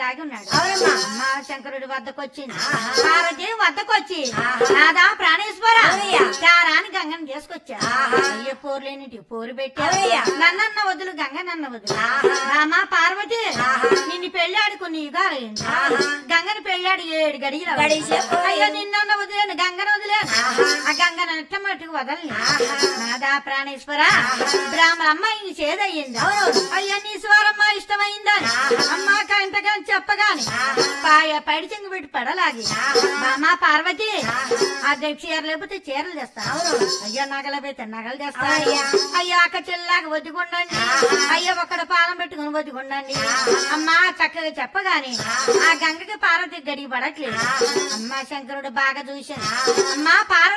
దాగి ఉన్నాడు అమ్మ శంకరుడి వద్దకొచ్చింది పార్వతి వద్దకొచ్చి నాదా ప్రాణేశ్వర చారాని గంగను తీసుకొచ్చా అయ్యే పోర్లేనిటి పోరు పెట్టా నన్నన్న వదులు గంగ నన్న వదులు రామా పార్వతి నిన్ను పెళ్ళాడుకుని యుగాలైంది గంగని పెళ్ళాడు 7 గడియలు అయ్యో నిన్న వదిలేను గంగను వదిలేను ఆ గంగను ఎట్టమట్టుకు వదలని నాదా ప్రాణేశ్వర బ్రాహ్మణ అమ్మాయి చేదయ్యింది అయ్యో నీ స్వరమ్మ ఇష్టమైందని అమ్మ కంటగాని చెప్పగాని పైడి చెంగు పెట్టి పడలాగి మా పార్వతి ఆ చీర లేకపోతే చీరలు చేస్తాను అయ్యో నగలు పెడితే నగలు చేస్తాను అయ్యో అక్క చెల్లాగా వద్దుకుండండి అయ్యో ఒక్కడ పాలం పెట్టుకుని వద్దుకుండండి అమ్మ చక్కగా చెప్పగాని ఆ గంగకి పార్వతి గడికి పడట్లేదు అమ్మ శంకరుడు బాగా చూశాను అమ్మ పార్వతి